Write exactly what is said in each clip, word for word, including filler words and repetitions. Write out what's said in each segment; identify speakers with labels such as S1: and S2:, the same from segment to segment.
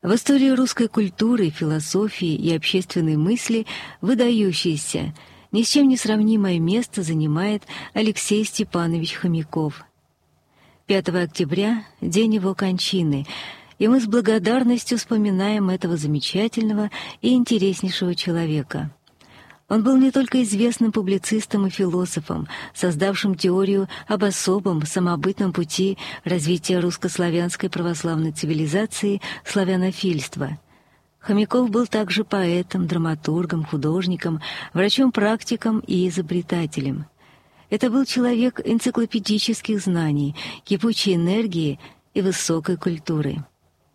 S1: В истории русской культуры, философии и общественной мысли выдающееся, ни с чем не сравнимое место занимает Алексей Степанович Хомяков. пятого октября — день его кончины, и мы с благодарностью вспоминаем этого замечательного и интереснейшего человека. Он был не только известным публицистом и философом, создавшим теорию об особом самобытном пути развития русско-славянской православной цивилизации — славянофильства. Хомяков был также поэтом, драматургом, художником, врачом-практиком и изобретателем. Это был человек энциклопедических знаний, кипучей энергии и высокой культуры.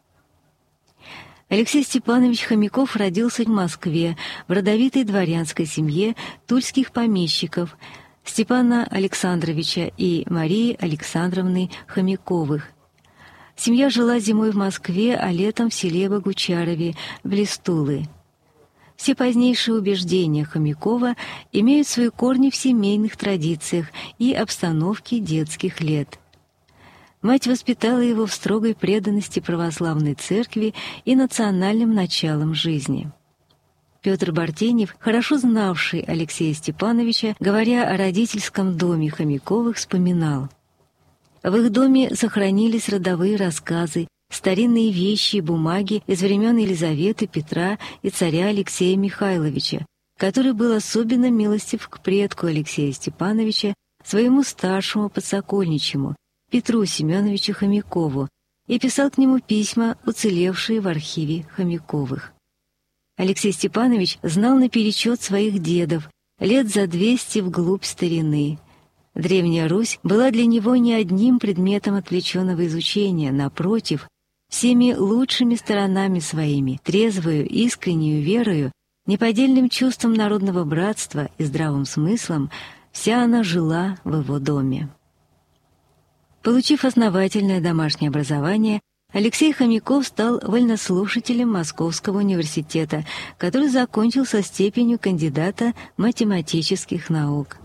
S1: Алексей Степанович Хомяков родился в Москве в родовитой дворянской семье тульских помещиков Степана Александровича и Марии Александровны Хомяковых. Семья жила зимой в Москве, а летом в селе Богучарове, близ Тулы. Все позднейшие убеждения Хомякова имеют свои корни в семейных традициях и обстановке детских лет. Мать воспитала его в строгой преданности православной церкви и национальным началам жизни. Петр Бартенев, хорошо знавший Алексея Степановича, говоря о родительском доме Хомяковых, вспоминал: «В их доме сохранились родовые рассказы, старинные вещи и бумаги из времен Елизаветы, Петра и царя Алексея Михайловича, который был особенно милостив к предку Алексея Степановича, своему старшему подсокольничему, Петру Семеновичу Хомякову, и писал к нему письма, уцелевшие в архиве Хомяковых. Алексей Степанович знал наперечет своих дедов, лет за двести вглубь старины. Древняя Русь была для него не одним предметом отвлеченного изучения, напротив, всеми лучшими сторонами своими, трезвою, искреннюю верою, неподдельным чувством народного братства и здравым смыслом, вся она жила в его доме. Получив основательное домашнее образование, Алексей Хомяков стал вольнослушателем Московского университета, который закончил со степенью кандидата математических наук.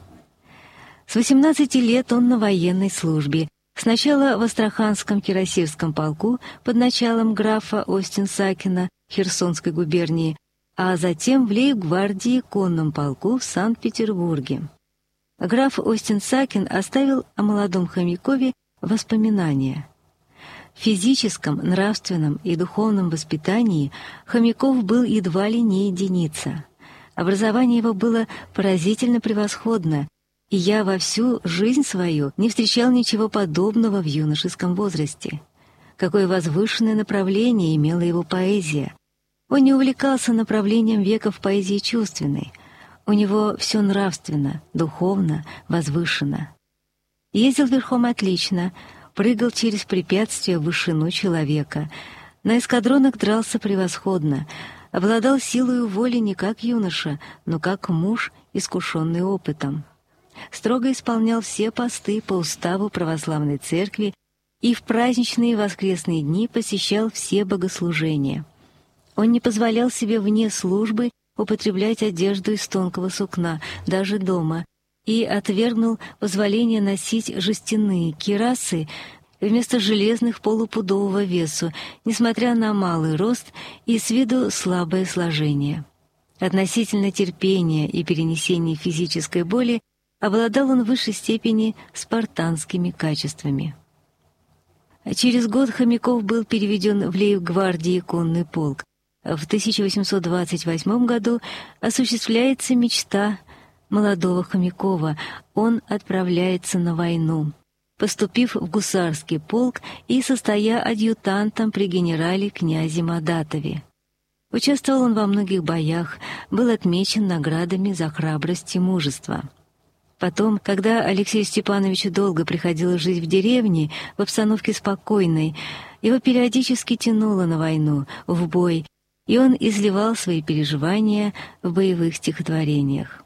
S1: С восемнадцати лет он на военной службе, сначала в Астраханском кирасирском полку под началом графа Остин-Сакина Херсонской губернии, а затем в лейб-гвардии конном полку в Санкт-Петербурге. Граф Остин-Сакин оставил о молодом Хомякове воспоминания. В физическом, нравственном и духовном воспитании Хомяков был едва ли не единица. Образование его было поразительно превосходно, и я во всю жизнь свою не встречал ничего подобного в юношеском возрасте. Какое возвышенное направление имела его поэзия. Он не увлекался направлением века в поэзии чувственной. У него все нравственно, духовно, возвышенно. Ездил верхом отлично, прыгал через препятствия в вышину человека, на эскадронах дрался превосходно, обладал силою воли не как юноша, но как муж, искушенный опытом. Строго исполнял все посты по уставу православной церкви и в праздничные и воскресные дни посещал все богослужения. Он не позволял себе вне службы употреблять одежду из тонкого сукна, даже дома, и отвергнул позволение носить жестяные кирасы вместо железных полупудового весу, несмотря на малый рост и с виду слабое сложение. Относительно терпения и перенесения физической боли обладал он в высшей степени спартанскими качествами. Через год Хомяков был переведен в лейб-гвардии конный полк. В тысяча восемьсот двадцать восьмом году осуществляется мечта молодого Хомякова. Он отправляется на войну, поступив в гусарский полк и состоя адъютантом при генерале князе Мадатове. Участвовал он во многих боях, был отмечен наградами за храбрость и мужество. Потом, когда Алексею Степановичу долго приходилось жить в деревне, в обстановке спокойной, его периодически тянуло на войну, в бой, и он изливал свои переживания в боевых стихотворениях.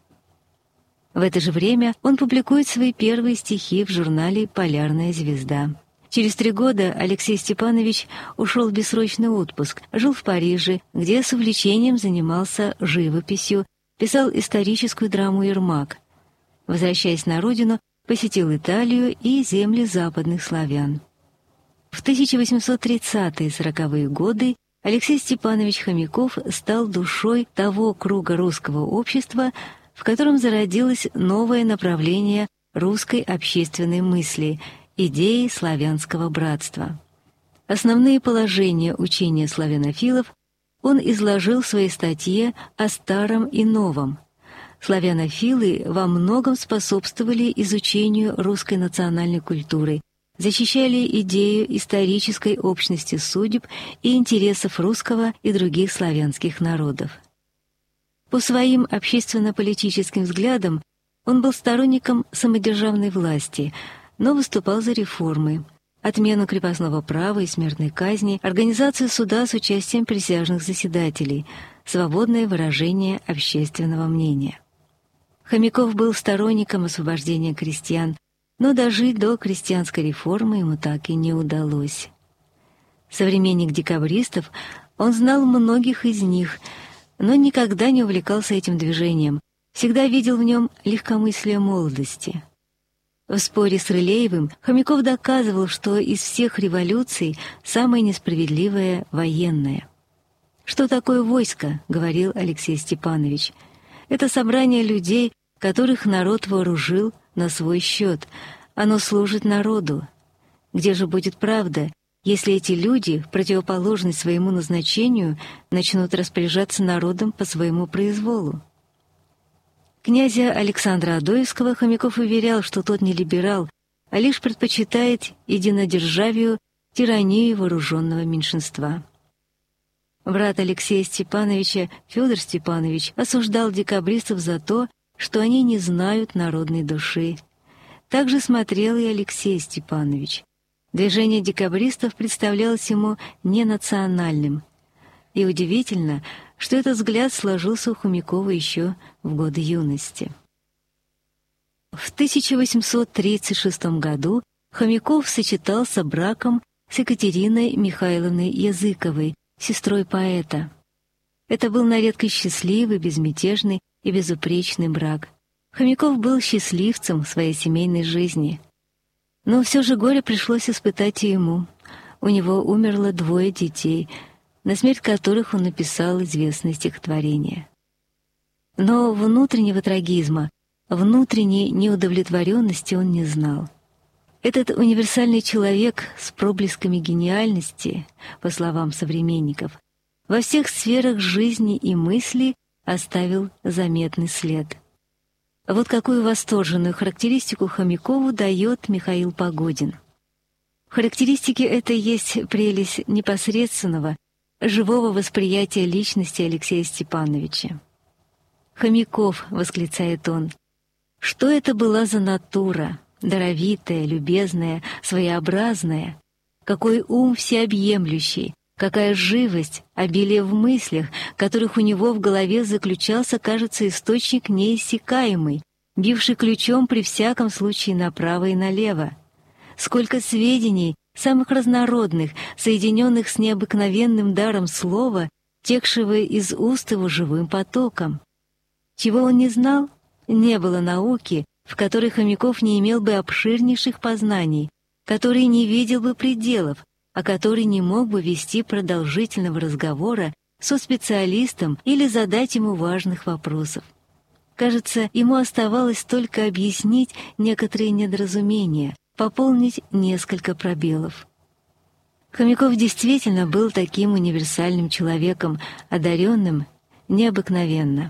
S1: В это же время он публикует свои первые стихи в журнале «Полярная звезда». Через три года Алексей Степанович ушел в бессрочный отпуск, жил в Париже, где с увлечением занимался живописью, писал историческую драму «Ермак». Возвращаясь на родину, посетил Италию и земли западных славян. В тысяча восемьсот тридцатые-сороковые годы Алексей Степанович Хомяков стал душой того круга русского общества, в котором зародилось новое направление русской общественной мысли — идеи славянского братства. Основные положения учения славянофилов он изложил в своей статье «О старом и новом». Славянофилы во многом способствовали изучению русской национальной культуры, защищали идею исторической общности судеб и интересов русского и других славянских народов. По своим общественно-политическим взглядам он был сторонником самодержавной власти, но выступал за реформы, отмену крепостного права и смертной казни, организацию суда с участием присяжных заседателей, свободное выражение общественного мнения. Хомяков был сторонником освобождения крестьян, но дожить до крестьянской реформы ему так и не удалось. Современник декабристов, он знал многих из них, но никогда не увлекался этим движением, всегда видел в нем легкомыслие молодости. В споре с Рылеевым Хомяков доказывал, что из всех революций самая несправедливая — военная. «Что такое войско?» — говорил Алексей Степанович. «Это собрание людей, которых народ вооружил на свой счет. Оно служит народу. Где же будет правда, если эти люди, в противоположность своему назначению, начнут распоряжаться народом по своему произволу?» Князя Александра Адоевского Хомяков уверял, что тот не либерал, а лишь предпочитает единодержавию, тиранию вооруженного меньшинства. Брат Алексея Степановича, Федор Степанович, осуждал декабристов за то, что они не знают народной души. Так же смотрел и Алексей Степанович. Движение декабристов представлялось ему ненациональным. И удивительно, что этот взгляд сложился у Хомякова еще в годы юности. В тысяча восемьсот тридцать шестом году Хомяков сочетался браком с Екатериной Михайловной Языковой, сестрой поэта. Это был на редкость счастливый, безмятежный и безупречный брак. Хомяков был счастливцем в своей семейной жизни. Но все же горе пришлось испытать и ему. У него умерло двое детей, на смерть которых он написал известное стихотворение. Но внутреннего трагизма, внутренней неудовлетворенности он не знал. Этот универсальный человек с проблесками гениальности, по словам современников, во всех сферах жизни и мысли оставил заметный след. Вот какую восторженную характеристику Хомякову дает Михаил Погодин. В характеристике этой есть прелесть непосредственного, живого восприятия личности Алексея Степановича. «Хомяков», — восклицает он, — «что это была за натура, даровитая, любезная, своеобразная, какой ум всеобъемлющий, какая живость, обилие в мыслях, которых у него в голове заключался, кажется, источник неиссякаемый, бивший ключом при всяком случае направо и налево. Сколько сведений, самых разнородных, соединенных с необыкновенным даром слова, текшего из уст его живым потоком. Чего он не знал? Не было науки, в которой Хомяков не имел бы обширнейших познаний, который не видел бы пределов, а который не мог бы вести продолжительного разговора со специалистом или задать ему важных вопросов. Кажется, ему оставалось только объяснить некоторые недоразумения, пополнить несколько пробелов. Хомяков действительно был таким универсальным человеком, одаренным необыкновенно.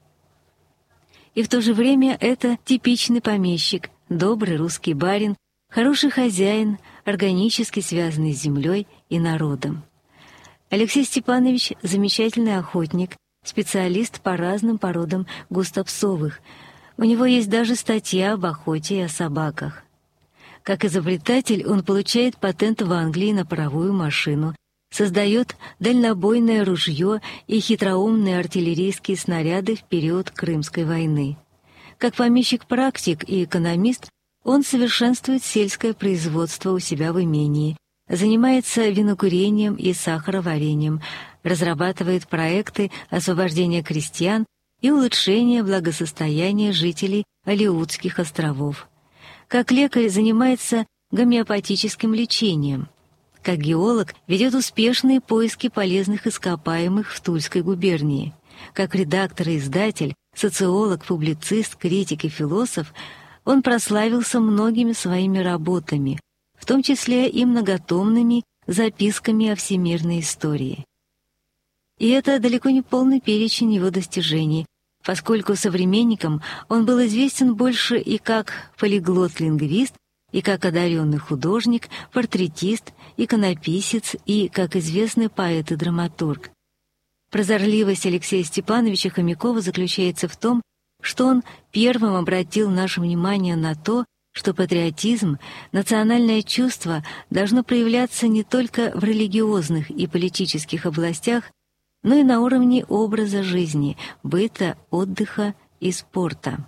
S1: И в то же время это типичный помещик, добрый русский барин, хороший хозяин, органически связанный с землей и народом. Алексей Степанович — замечательный охотник, специалист по разным породам густопсовых. У него есть даже статья об охоте и о собаках. Как изобретатель он получает патент в Англии на паровую машину, создает дальнобойное ружье и хитроумные артиллерийские снаряды в период Крымской войны. Как помещик-практик и экономист он совершенствует сельское производство у себя в имении, занимается винокурением и сахароварением, разрабатывает проекты освобождения крестьян и улучшения благосостояния жителей Алеутских островов. Как лекарь занимается гомеопатическим лечением. Как геолог ведет успешные поиски полезных ископаемых в Тульской губернии. Как редактор и издатель, социолог, публицист, критик и философ, он прославился многими своими работами, в том числе и многотомными записками о всемирной истории. И это далеко не полный перечень его достижений, поскольку современникам он был известен больше и как полиглот-лингвист, и как одаренный художник, портретист, иконописец, и как известный поэт и драматург. Прозорливость Алексея Степановича Хомякова заключается в том, что он первым обратил наше внимание на то, что патриотизм, национальное чувство должно проявляться не только в религиозных и политических областях, но и на уровне образа жизни, быта, отдыха и спорта.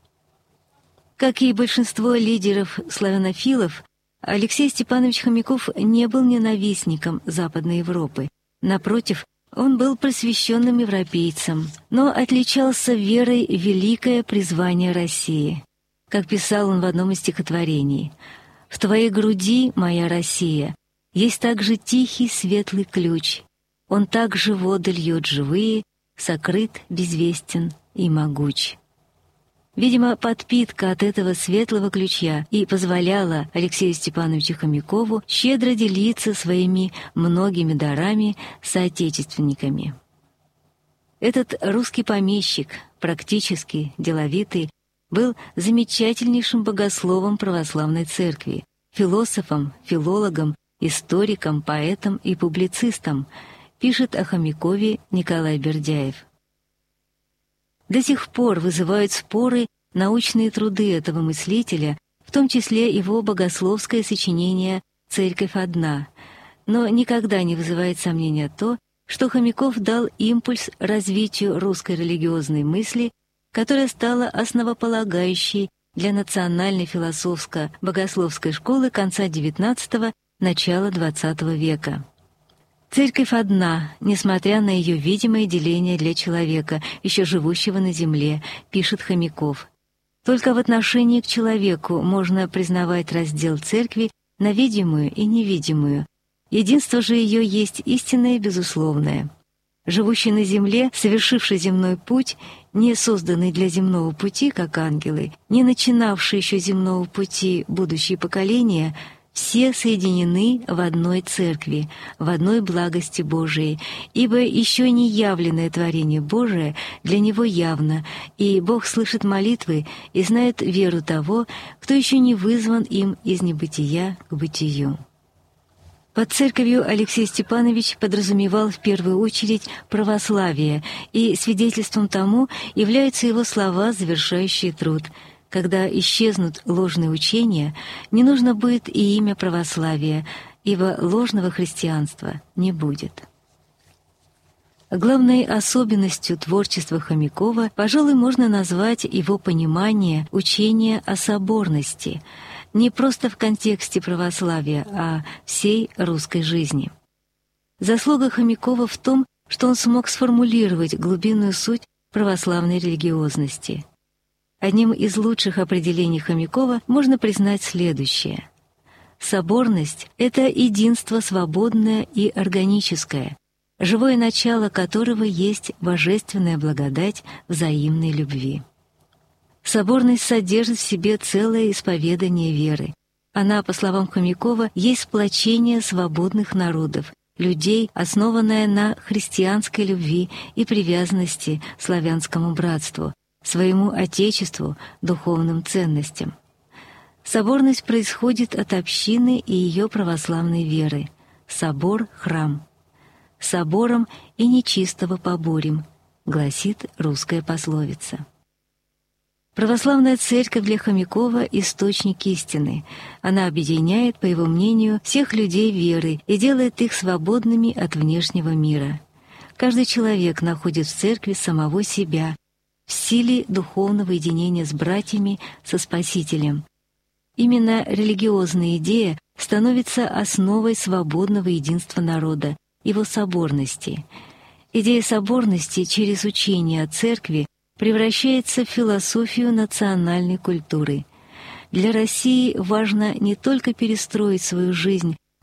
S1: Как и большинство лидеров славянофилов, Алексей Степанович Хомяков не был ненавистником Западной Европы. Напротив, он был просвещенным европейцем, но отличался верой в великое призвание России. Как писал он в одном из стихотворений: «В твоей груди, моя Россия, есть также тихий светлый ключ. Он также воды льет живые, сокрыт, безвестен и могуч». Видимо, подпитка от этого светлого ключа и позволяла Алексею Степановичу Хомякову щедро делиться своими многими дарами с соотечественниками. Этот русский помещик, практически деловитый, был замечательнейшим богословом православной церкви, философом, филологом, историком, поэтом и публицистом, пишет о Хомякове Николай Бердяев. До сих пор вызывают споры научные труды этого мыслителя, в том числе его богословское сочинение «Церковь одна», но никогда не вызывает сомнения то, что Хомяков дал импульс развитию русской религиозной мысли, которая стала основополагающей для национальной философско-богословской школы конца девятнадцатого — начала двадцатого века. Церковь одна, несмотря на ее видимое деление для человека, еще живущего на земле, пишет Хомяков. Только в отношении к человеку можно признавать раздел церкви на видимую и невидимую. Единство же ее есть истинное и безусловное. Живущий на земле, совершивший земной путь, не созданный для земного пути, как ангелы, не начинавшие еще земного пути будущие поколения — все соединены в одной церкви, в одной благости Божией, ибо еще не явленное творение Божие для него явно, и Бог слышит молитвы и знает веру того, кто еще не вызван им из небытия к бытию. Под церковью Алексей Степанович подразумевал в первую очередь православие, и свидетельством тому являются его слова, завершающие труд. Когда исчезнут ложные учения, не нужно будет и имя православия, ибо ложного христианства не будет. Главной особенностью творчества Хомякова, пожалуй, можно назвать его понимание учения о соборности, не просто в контексте православия, а всей русской жизни. Заслуга Хомякова в том, что он смог сформулировать глубинную суть православной религиозности. Одним из лучших определений Хомякова можно признать следующее. Соборность — это единство свободное и органическое, живое начало которого есть божественная благодать взаимной любви. Соборность содержит в себе целое исповедание веры. Она, по словам Хомякова, есть сплочение свободных народов, людей, основанное на христианской любви и привязанности к славянскому братству, своему Отечеству, духовным ценностям. Соборность происходит от общины и ее православной веры. Собор — храм. «Собором и нечистого поборем», гласит русская пословица. Православная церковь для Хомякова — источник истины. Она объединяет, по его мнению, всех людей веры и делает их свободными от внешнего мира. Каждый человек находит в церкви самого себя, в силе духовного единения с братьями, со Спасителем. Именно религиозная идея становится основой свободного единства народа, его соборности. Идея соборности через учение о церкви превращается в философию национальной культуры. Для России важно не только перестроить свою жизнь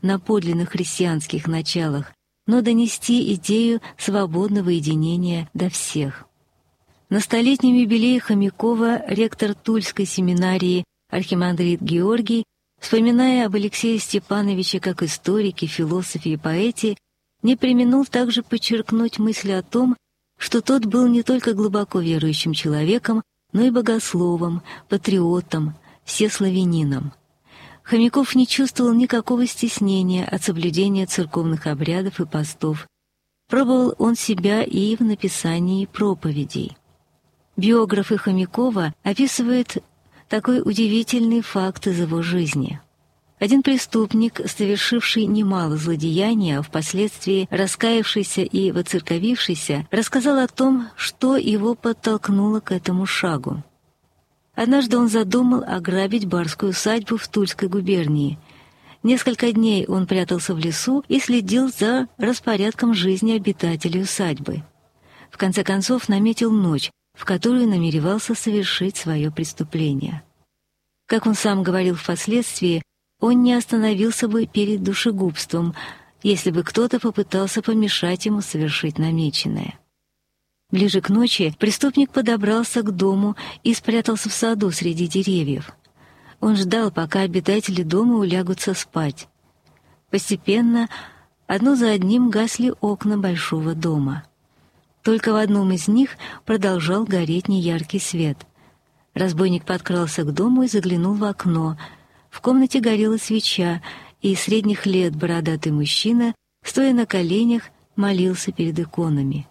S1: на подлинно христианских началах, но донести идею свободного единения до всех. На столетнем юбилее Хомякова ректор Тульской семинарии архимандрит Георгий, вспоминая об Алексее Степановиче как историке, философе и поэте, не преминул также подчеркнуть мысль о том, что тот был не только глубоко верующим человеком, но и богословом, патриотом, всеславянином. Хомяков не чувствовал никакого стеснения от соблюдения церковных обрядов и постов. Пробовал он себя и в написании проповедей. Биографы Хомякова описывают такой удивительный факт из его жизни. Один преступник, совершивший немало злодеяний, а впоследствии раскаявшийся и воцерковившийся, рассказал о том, что его подтолкнуло к этому шагу. Однажды он задумал ограбить барскую усадьбу в Тульской губернии. Несколько дней он прятался в лесу и следил за распорядком жизни обитателей усадьбы. В конце концов наметил ночь, в которую намеревался совершить свое преступление. Как он сам говорил впоследствии, он не остановился бы перед душегубством, если бы кто-то попытался помешать ему совершить намеченное. Ближе к ночи преступник подобрался к дому и спрятался в саду среди деревьев. Он ждал, пока обитатели дома улягутся спать. Постепенно, одно за одним гасли окна большого дома. Только в одном из них продолжал гореть неяркий свет. Разбойник подкрался к дому и заглянул в окно. В комнате горела свеча, и средних лет бородатый мужчина, стоя на коленях, молился перед иконами.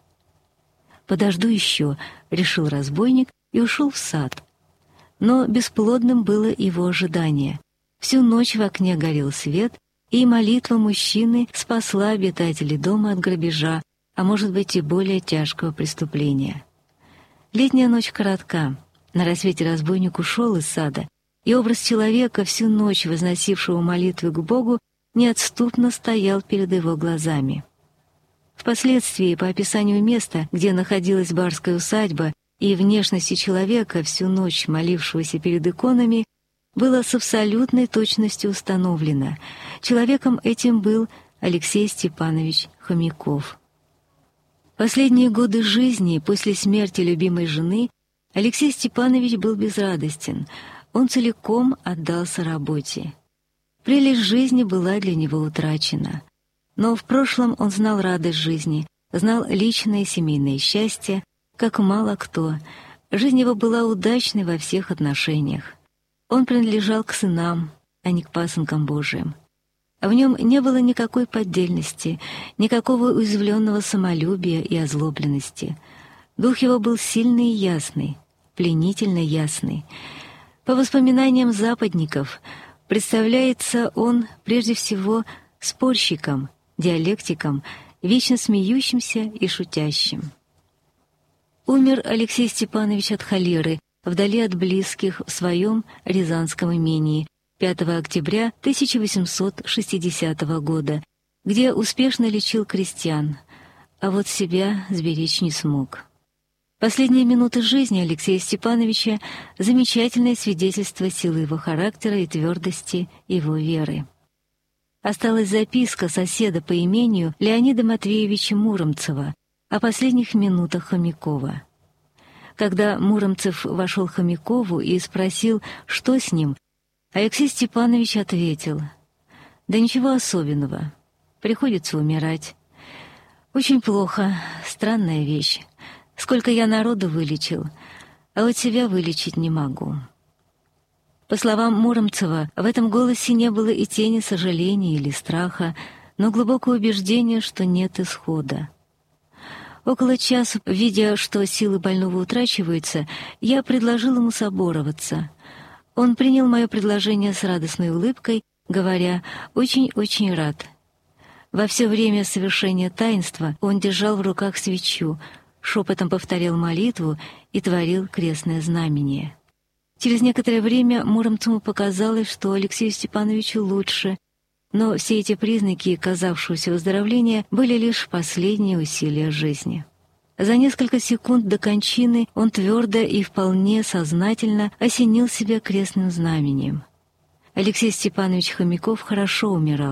S1: «Подожду еще», — решил разбойник и ушел в сад. Но бесплодным было его ожидание. Всю ночь в окне горел свет, и молитва мужчины спасла обитателей дома от грабежа, а может быть и более тяжкого преступления. Летняя ночь коротка. На рассвете разбойник ушел из сада, и образ человека, всю ночь возносившего молитвы к Богу, неотступно стоял перед его глазами. Впоследствии, по описанию места, где находилась барская усадьба, и внешности человека, всю ночь молившегося перед иконами, было с абсолютной точностью установлено. Человеком этим был Алексей Степанович Хомяков. Последние годы жизни, после смерти любимой жены, Алексей Степанович был безрадостен. Он целиком отдался работе. Прелесть жизни была для него утрачена. Но в прошлом он знал радость жизни, знал личное семейное счастье, как мало кто. Жизнь его была удачной во всех отношениях. Он принадлежал к сынам, а не к пасынкам Божиим. В нем не было никакой поддельности, никакого уязвленного самолюбия и озлобленности. Дух его был сильный и ясный, пленительно ясный. По воспоминаниям западников, представляется он прежде всего спорщиком, диалектиком, вечно смеющимся и шутящим. Умер Алексей Степанович от холеры, вдали от близких, в своем рязанском имении, пятого октября тысяча восемьсот шестидесятого года, где успешно лечил крестьян, а вот себя сберечь не смог. Последние минуты жизни Алексея Степановича — замечательное свидетельство силы его характера и твердости его веры. Осталась записка соседа по имению Леонида Матвеевича Муромцева о последних минутах Хомякова. Когда Муромцев вошел к Хомякову и спросил, что с ним, Алексей Степанович ответил: «Да ничего особенного. Приходится умирать. Очень плохо, странная вещь. Сколько я народу вылечил, а вот себя вылечить не могу». По словам Муромцева, в этом голосе не было и тени сожаления или страха, но глубокое убеждение, что нет исхода. Около часа, видя, что силы больного утрачиваются, я предложил ему собороваться. Он принял мое предложение с радостной улыбкой, говоря: «Очень-очень рад». Во все время совершения таинства он держал в руках свечу, шепотом повторял молитву и творил крестное знамение. Через некоторое время Муромцеву показалось, что Алексею Степановичу лучше, но все эти признаки казавшегося выздоровления были лишь последние усилия жизни. За несколько секунд до кончины он твердо и вполне сознательно осенил себя крестным знамением. Алексей Степанович Хомяков хорошо умирал.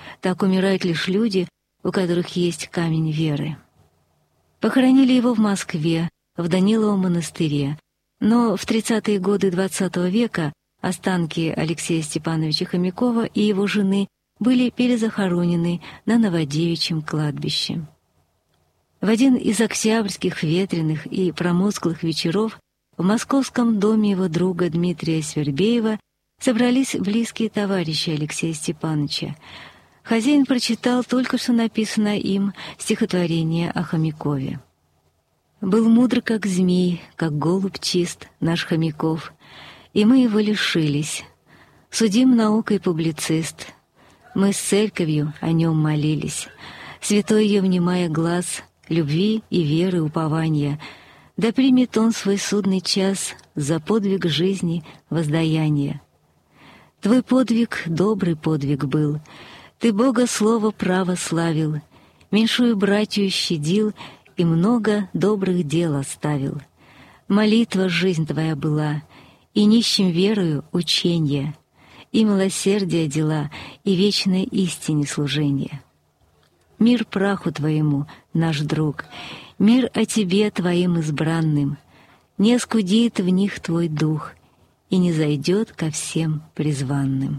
S1: Так умирают лишь люди, у которых есть камень веры. Похоронили его в Москве, в Даниловом монастыре, но в тридцатые годы двадцатого века останки Алексея Степановича Хомякова и его жены были перезахоронены на Новодевичьем кладбище. В один из октябрьских ветреных и промозглых вечеров в московском доме его друга Дмитрия Свербеева собрались близкие товарищи Алексея Степановича. Хозяин прочитал только что написанное им стихотворение о Хомякове. «Был мудр, как змей, как голубь чист наш Хомяков, и мы его лишились. Судим наукой публицист. Мы с церковью о нем молились, святой ее внимая глаз, любви и веры упования, да примет он свой судный час за подвиг жизни воздаяние. Твой подвиг добрый подвиг был, ты Бога слово право славил, меньшую братью щадил и много добрых дел оставил. Молитва жизнь твоя была, и нищим верою ученье, и милосердие дела, и вечной истине служение. Мир праху твоему, наш друг, мир о тебе твоим избранным, не оскудеет в них твой дух и не зайдет ко всем призванным».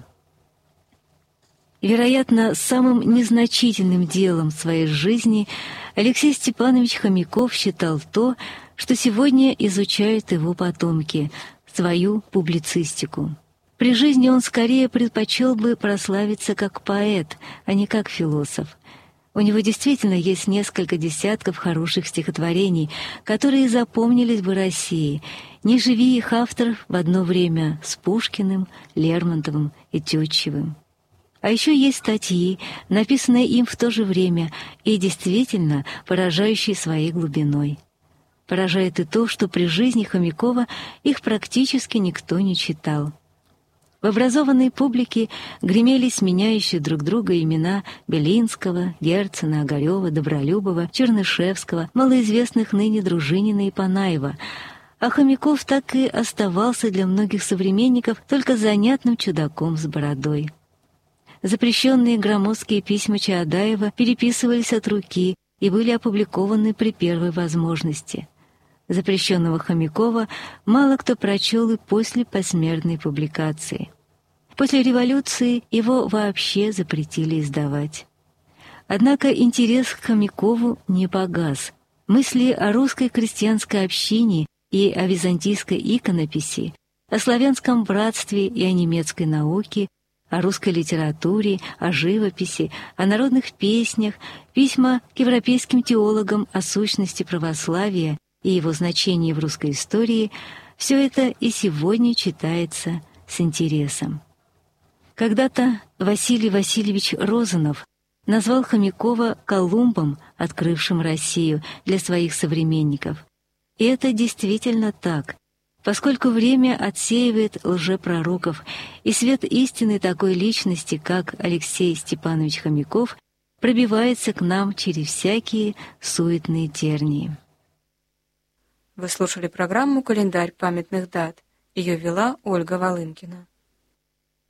S1: Вероятно, самым незначительным делом своей жизни Алексей Степанович Хомяков считал то, что сегодня изучают его потомки, свою публицистику. При жизни он скорее предпочел бы прославиться как поэт, а не как философ. У него действительно есть несколько десятков хороших стихотворений, которые запомнились бы России, не живи их автор в одно время с Пушкиным, Лермонтовым и Тютчевым. А еще есть статьи, написанные им в то же время и действительно поражающие своей глубиной. Поражает и то, что при жизни Хомякова их практически никто не читал. В образованной публике гремели сменяющие друг друга имена Белинского, Герцена, Огарева, Добролюбова, Чернышевского, малоизвестных ныне Дружинина и Панаева, а Хомяков так и оставался для многих современников только занятным чудаком с бородой. Запрещенные громоздкие письма Чаадаева переписывались от руки и были опубликованы при первой возможности. Запрещенного Хомякова мало кто прочел и после посмертной публикации. После революции его вообще запретили издавать. Однако интерес к Хомякову не погас. Мысли о русской крестьянской общине и о византийской иконописи, о славянском братстве и о немецкой науке, о русской литературе, о живописи, о народных песнях, письма к европейским теологам о сущности православия и его значении в русской истории — все это и сегодня читается с интересом. Когда-то Василий Васильевич Розанов назвал Хомякова Колумбом, открывшим Россию для своих современников. И это действительно так, поскольку время отсеивает лжепророков, и свет истины такой личности, как Алексей Степанович Хомяков, пробивается к нам через всякие суетные тернии.
S2: Вы слушали программу «Календарь памятных дат». Ее вела Ольга Волынкина.